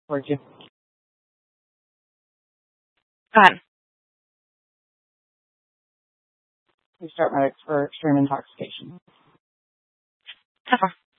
towards you. Go ahead. Restart medics for extreme intoxication.